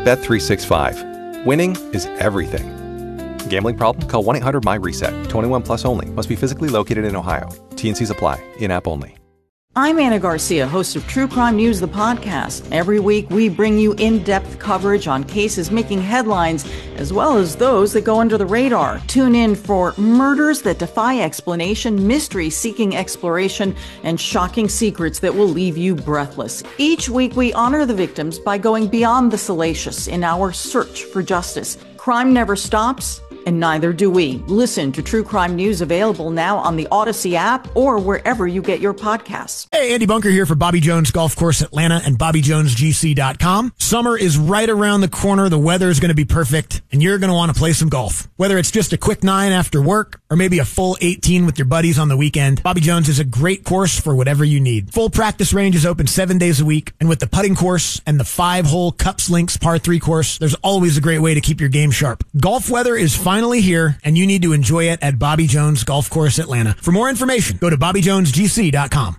Bet365. Winning is everything. Gambling problem? Call 1-800-MY-RESET. 21 plus only. Must be physically located in Ohio. T&Cs apply. In-app only. I'm Anna Garcia, host of True Crime News, the podcast. Every week, we bring you in-depth coverage on cases making headlines, as well as those that go under the radar. Tune in for murders that defy explanation, mysteries seeking exploration, and shocking secrets that will leave you breathless. Each week, we honor the victims by going beyond the salacious in our search for justice. Crime never stops, and neither do we. Listen to True Crime News, available now on the Odyssey app or wherever you get your podcasts. Hey, Andy Bunker here for Bobby Jones Golf Course Atlanta and BobbyJonesGC.com. Summer is right around the corner. The weather is going to be perfect, and you're going to want to play some golf. Whether it's just a quick 9 after work or maybe a full 18 with your buddies on the weekend, Bobby Jones is a great course for whatever you need. Full practice range is open 7 days a week, and with the putting course and the 5-hole Cups Links par 3 course, there's always a great way to keep your game sharp. Golf weather is finally here, and you need to enjoy it at Bobby Jones Golf Course Atlanta. For more information, go to BobbyJonesGC.com.